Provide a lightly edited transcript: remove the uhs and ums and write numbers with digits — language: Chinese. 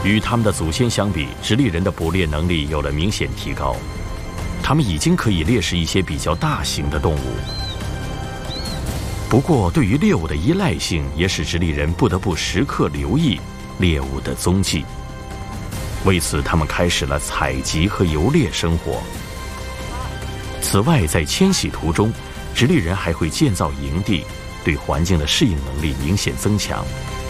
与他们的祖先相比，直立人的捕猎能力有了明显提高，他们已经可以猎食一些比较大型的动物。不过，对于猎物的依赖性也使直立人不得不时刻留意猎物的踪迹。为此，他们开始了采集和游猎生活。此外，在迁徙途中，直立人还会建造营地，对环境的适应能力明显增强。